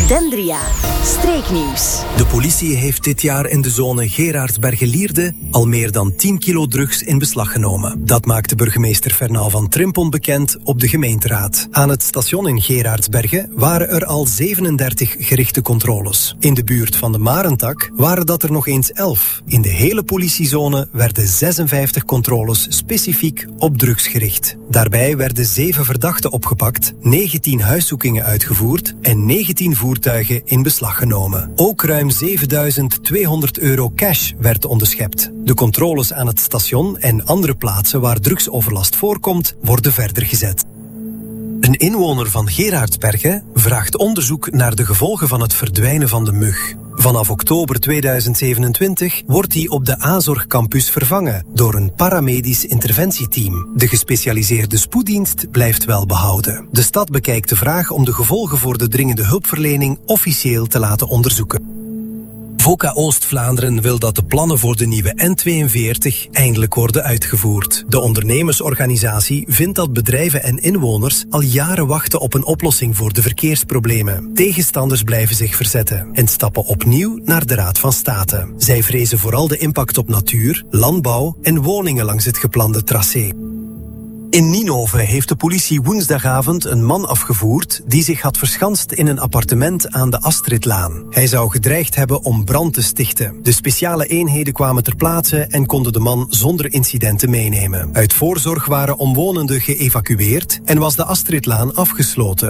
Dendria, streeknieuws. De politie heeft dit jaar in de zone Geraardsbergen-Lierde al meer dan 10 kilo drugs in beslag genomen. Dat maakte burgemeester Fernand van Trimpon bekend op de gemeenteraad. Aan het station in Geraardsbergen waren er al 37 gerichte controles. In de buurt van de Marentak waren dat er nog eens 11. In de hele politiezone werden 56 controles specifiek op drugs gericht. Daarbij werden 7 verdachten opgepakt, 19 huiszoekingen uitgevoerd en 19 voertuigen in beslag genomen. Ook ruim 7.200 euro cash werd onderschept. De controles aan het station en andere plaatsen waar drugsoverlast voorkomt, worden verder gezet. Een inwoner van Geraardsbergen vraagt onderzoek naar de gevolgen van het verdwijnen van de mug. Vanaf oktober 2027 wordt die op de Azorg-campus vervangen door een paramedisch interventieteam. De gespecialiseerde spoeddienst blijft wel behouden. De stad bekijkt de vraag om de gevolgen voor de dringende hulpverlening officieel te laten onderzoeken. VOCA Oost-Vlaanderen wil dat de plannen voor de nieuwe N42 eindelijk worden uitgevoerd. De ondernemersorganisatie vindt dat bedrijven en inwoners al jaren wachten op een oplossing voor de verkeersproblemen. Tegenstanders blijven zich verzetten en stappen opnieuw naar de Raad van State. Zij vrezen vooral de impact op natuur, landbouw en woningen langs het geplande tracé. In Ninove heeft de politie woensdagavond een man afgevoerd die zich had verschanst in een appartement aan de Astridlaan. Hij zou gedreigd hebben om brand te stichten. De speciale eenheden kwamen ter plaatse en konden de man zonder incidenten meenemen. Uit voorzorg waren omwonenden geëvacueerd en was de Astridlaan afgesloten.